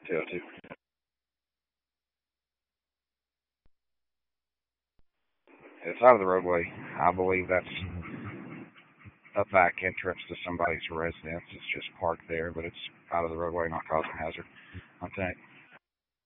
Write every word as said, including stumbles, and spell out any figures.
two oh two. It's out of the roadway. I believe that's a back entrance to somebody's residence. It's just parked there, but it's out of the roadway, not causing hazard. I think.